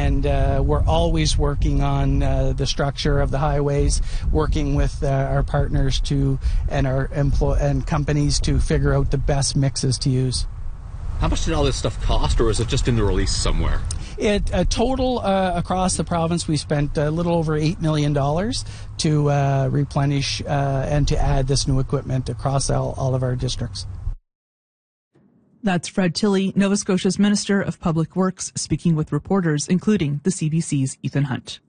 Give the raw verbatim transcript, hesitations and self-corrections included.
and uh, we're always working on uh, the structure of the highways, working with uh, our partners to and our employ and companies to figure out the best mixes to use. How much did all this stuff cost, or is it just in the release somewhere? It a total uh, across the province, we spent a little over eight million dollars to uh, replenish uh, and to add this new equipment across all, all of our districts. That's Fred Tilley, Nova Scotia's Minister of Public Works, speaking with reporters, including the C B C's Ethan Hunt.